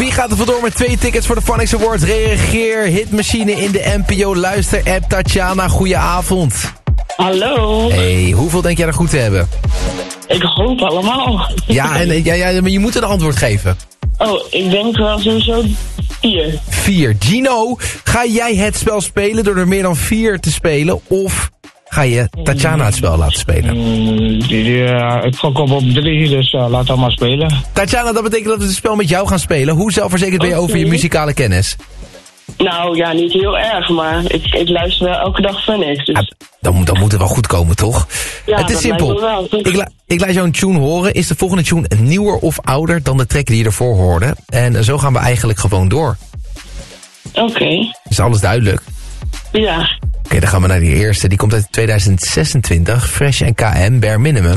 Wie gaat er vandoor met 2 tickets voor de Phonics Awards? Reageer, hitmachine in de NPO Luister-app. Tatjana, goedenavond. Hallo. Hey, hoeveel denk jij er goed te hebben? Ik hoop allemaal. Ja, maar je moet een antwoord geven. Oh, ik denk wel sowieso 4. 4. Gino, ga jij het spel spelen door er meer dan 4 te spelen? Of ga je Tatjana het spel laten spelen? Ja, ik gok op 3, dus laat dat maar spelen. Tatjana, dat betekent dat we het spel met jou gaan spelen. Hoe zelfverzekerd ben je over je muzikale kennis? Nou ja, niet heel erg, maar ik luister wel elke dag Phonics. Dus... Dan moet het wel goed komen, toch? Ja, het is simpel. Ik laat jou een tune horen. Is de volgende tune nieuwer of ouder dan de track die je ervoor hoorde? En zo gaan we eigenlijk gewoon door. Oké. Is alles duidelijk? Ja. Oké, dan gaan we naar die eerste. Die komt uit 2026. Fresh en KM, Bare Minimum.